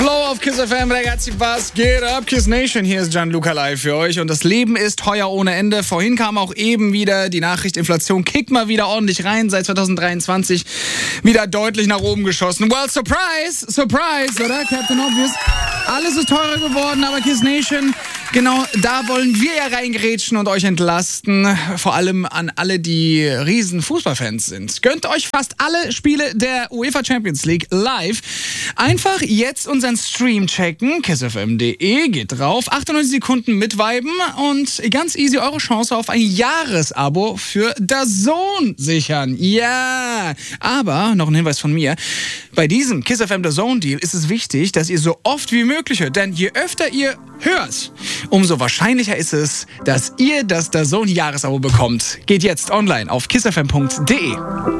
Flow auf Kiss FM, ragazzi, was geht ab? Kiss Nation, hier ist Gianluca live für euch und das Leben ist teuer ohne Ende. Vorhin kam auch eben wieder die Nachricht, Inflation kickt mal wieder ordentlich rein, seit 2023 wieder deutlich nach oben geschossen. Well, surprise, surprise, oder? Captain Obvious. Alles ist teurer geworden, aber Kiss Nation, genau da wollen wir ja reingerätschen und euch entlasten. Vor allem an alle, die riesen Fußballfans sind. Gönnt euch fast alle Spiele der UEFA Champions League live. Einfach jetzt unseren Stream checken, kissfm.de, geht drauf, 98 Sekunden mitviben und ganz easy eure Chance auf ein Jahresabo für DAZN sichern. Ja, aber noch ein Hinweis von mir, bei diesem Kiss FM DAZN Deal ist es wichtig, dass ihr so oft wie möglich hört, denn je öfter ihr hört, umso wahrscheinlicher ist es, dass ihr das DAZN Jahresabo bekommt. Geht jetzt online auf kissfm.de.